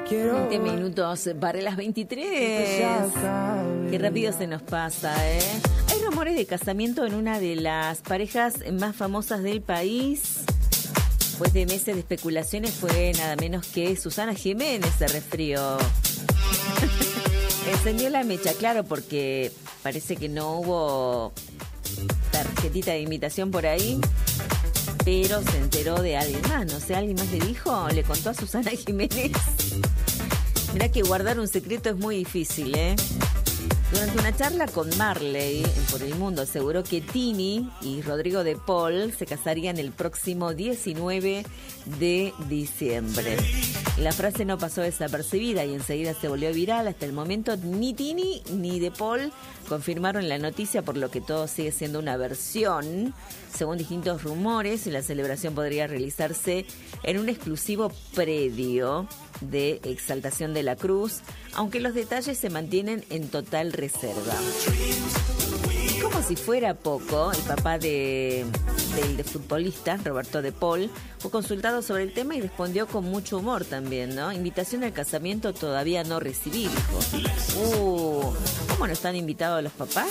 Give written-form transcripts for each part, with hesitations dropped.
20 minutos para las 23. Qué rápido se nos pasa, ¿eh? Hay rumores de casamiento en una de las parejas más famosas del país. Después de meses de especulaciones fue nada menos que Susana Jiménez se resfrió. Encendió la mecha, claro, porque parece que no hubo tarjetita de invitación por ahí, pero se enteró de alguien más, no sé, alguien más le dijo, le contó a Susana Jiménez. Mirá que guardar un secreto es muy difícil, ¿eh? Durante una charla con Marley Por el Mundo aseguró que Tini y Rodrigo de Paul se casarían el próximo 19 de diciembre. La frase no pasó desapercibida y enseguida se volvió viral. Hasta el momento ni Tini ni de Paul confirmaron la noticia, por lo que todo sigue siendo una versión. Según distintos rumores, la celebración podría realizarse en un exclusivo predio de Exaltación de la Cruz, aunque los detalles se mantienen en total reserva. Como si fuera poco, el papá del futbolista, Roberto de Paul, fue consultado sobre el tema y respondió con mucho humor también, ¿no? Invitación al casamiento todavía no recibí, dijo. ¿Cómo no están invitados los papás?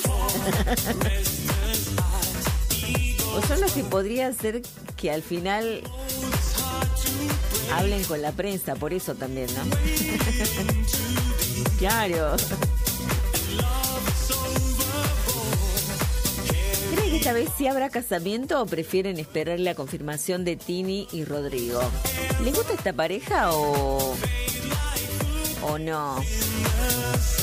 O son los que podría ser que al final hablen con la prensa, por eso también, ¿no? Claro. ¿Creen que esta vez sí habrá casamiento o prefieren esperar la confirmación de Tini y Rodrigo? ¿Les gusta esta pareja o no?